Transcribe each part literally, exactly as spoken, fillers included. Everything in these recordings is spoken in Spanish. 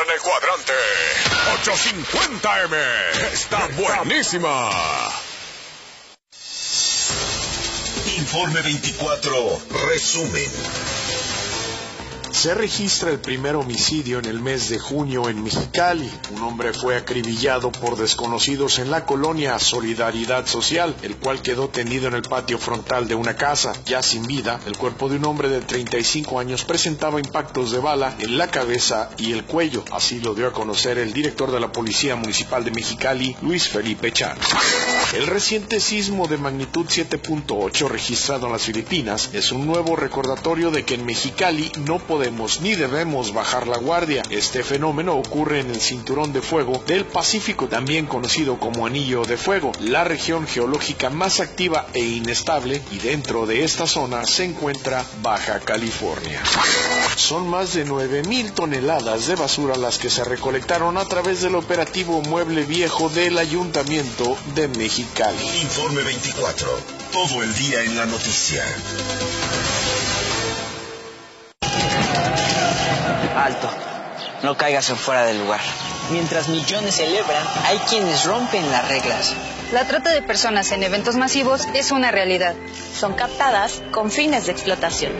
en el cuadrante. ochocientos cincuenta eme. Está buenísima. Informe veinticuatro, resumen. Se registra el primer homicidio en el mes de junio en Mexicali. Un hombre fue acribillado por desconocidos en la colonia Solidaridad Social, el cual quedó tendido en el patio frontal de una casa. Ya sin vida, el cuerpo de un hombre de treinta y cinco años presentaba impactos de bala en la cabeza y el cuello. Así lo dio a conocer el director de la Policía Municipal de Mexicali, Luis Felipe Chan. El reciente sismo de magnitud siete punto ocho registrado en las Filipinas es un nuevo recordatorio de que en Mexicali no podemos ni debemos bajar la guardia. Este fenómeno ocurre en el cinturón de fuego del Pacífico, también conocido como Anillo de Fuego, la región geológica más activa e inestable, y dentro de esta zona se encuentra Baja California. Son más de nueve mil toneladas de basura las que se recolectaron a través del operativo Mueble Viejo del Ayuntamiento de Mexicali. Informe veinticuatro, todo el día en la noticia. Alto, no caigas en fuera del lugar. Mientras millones celebran, hay quienes rompen las reglas. La trata de personas en eventos masivos es una realidad. Son captadas con fines de explotación.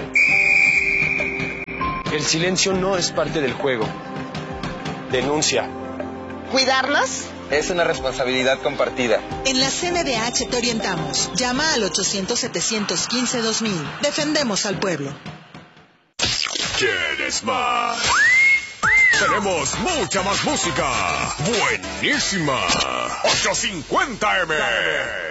El silencio no es parte del juego. Denuncia. ¿Cuidarnos? Es una responsabilidad compartida. En la C N D H te orientamos. Llama al ochocientos, setecientos quince, dos mil. Defendemos al pueblo. ¿Quieres más? Tenemos mucha más música. Buenísima. ochocientos cincuenta eme.